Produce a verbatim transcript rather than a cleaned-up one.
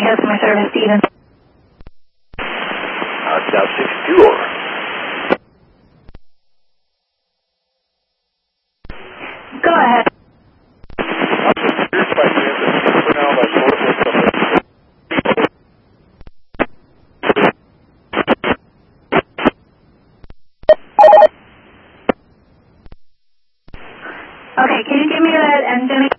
customer service, Steven. Uh, South sixty-two, over. Go ahead. Okay, can you give me that endemic